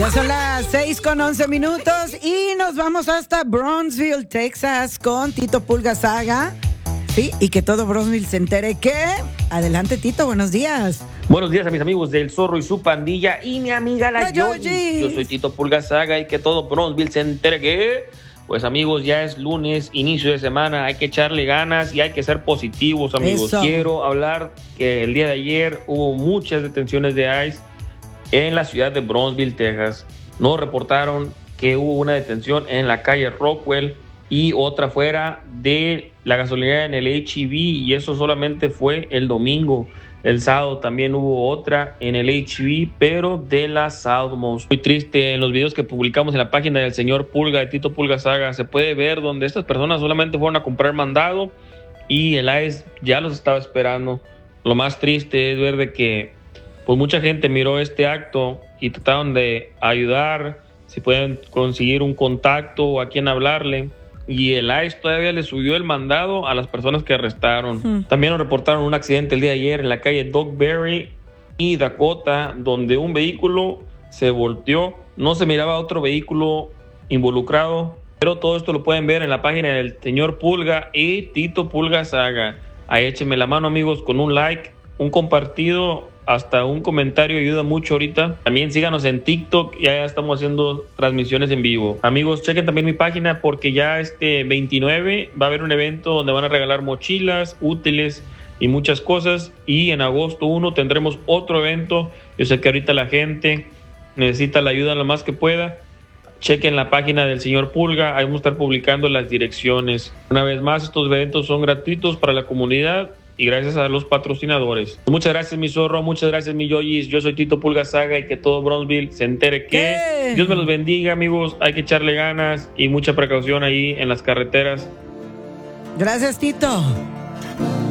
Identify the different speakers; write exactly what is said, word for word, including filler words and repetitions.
Speaker 1: Ya son las seis con once minutos y nos vamos hasta Brownsville, Texas, con Tito Pulga-Saga. Sí, y que todo Brownsville se entere que... Adelante, Tito, buenos días.
Speaker 2: Buenos días a mis amigos del Zorro y su pandilla y mi amiga la, la
Speaker 1: Yoyi.
Speaker 2: Yo soy Tito Pulga-Saga y que todo Brownsville se entere que... Pues amigos, ya es lunes, inicio de semana, hay que echarle ganas y hay que ser positivos, amigos.
Speaker 1: Eso.
Speaker 2: Quiero hablar que el día de ayer hubo muchas detenciones de ICE en la ciudad de Brownsville, Texas. Nos reportaron que hubo una detención en la calle Rockwell y otra fuera de la gasolinera en el H E B, y eso solamente fue el domingo. El sábado también hubo otra en el H E B, pero de la Southmost. Muy triste, en los videos que publicamos en la página del señor Pulga, de Tito Pulga-Saga, se puede ver donde estas personas solamente fueron a comprar mandado y el ICE ya los estaba esperando. Lo más triste es ver de que pues mucha gente miró este acto y trataron de ayudar, si pueden conseguir un contacto o a quién hablarle. Y el ICE todavía le subió el mandado a las personas que arrestaron. Hmm. También nos reportaron un accidente el día de ayer en la calle Dogberry y Dakota, donde un vehículo se volteó. No se miraba otro vehículo involucrado, pero todo esto lo pueden ver en la página del señor Pulga y Tito Pulga-Saga. Ahí échenme la mano, amigos, con un like, un compartido, hasta un comentario ayuda mucho ahorita. También síganos en TikTok, ya estamos haciendo transmisiones en vivo. Amigos, chequen también mi página porque ya este veintinueve va a haber un evento donde van a regalar mochilas, útiles y muchas cosas. Y en agosto primero tendremos otro evento. Yo sé que ahorita la gente necesita la ayuda lo más que pueda. Chequen la página del señor Pulga, ahí vamos a estar publicando las direcciones. Una vez más, estos eventos son gratuitos para la comunidad y gracias a los patrocinadores. Muchas gracias, mi Zorro, muchas gracias, mi Yoyis. Yo soy Tito Pulga-Saga y que todo Brownsville se entere que... ¿Qué? Dios me los bendiga, amigos. Hay que echarle ganas y mucha precaución ahí en las carreteras.
Speaker 1: Gracias, Tito.